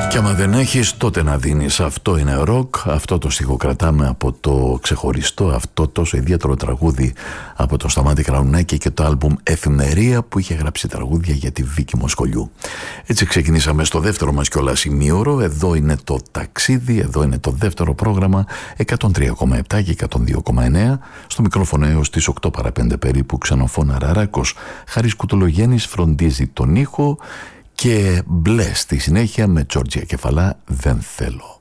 Και άμα δεν έχεις, τότε να δίνεις. Αυτό είναι ροκ. Αυτό το στιχοκρατάμε από το ξεχωριστό, αυτό τόσο ιδιαίτερο τραγούδι από τον Σταμάτη Κραουνάκη και το άλμπουμ Εφημερία, που είχε γράψει τραγούδια για τη Βίκη Μοσχολιού. Έτσι ξεκινήσαμε στο δεύτερο μας κιόλας ημίωρο. Εδώ είναι το ταξίδι, εδώ είναι το δεύτερο πρόγραμμα, 103,7 και 102,9. Στο μικρόφωνο έως τις 8 παρά 5 περίπου, Ξενοφώνα Ραράκος. Χαρίς Κουτολογέννης φροντίζει τον ήχο. Και μπλε στη συνέχεια με Τζόρτζια Κεφαλά, δεν θέλω.